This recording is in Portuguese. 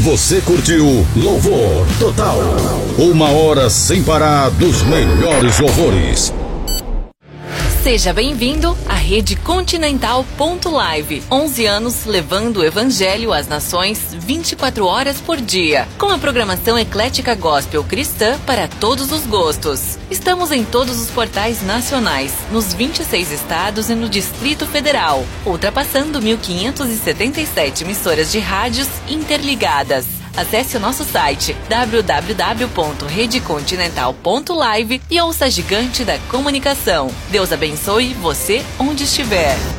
Você curtiu Louvor Total. 1 hora sem parar dos melhores louvores. Seja bem-vindo à Rede Continental Live. 11 anos levando o Evangelho às nações 24 horas por dia. Com a programação eclética gospel cristã para todos os gostos. Estamos em todos os portais nacionais, nos 26 estados e no Distrito Federal, ultrapassando 1.577 emissoras de rádios interligadas. Acesse o nosso site www.redecontinental.live e ouça a gigante da comunicação. Deus abençoe você onde estiver.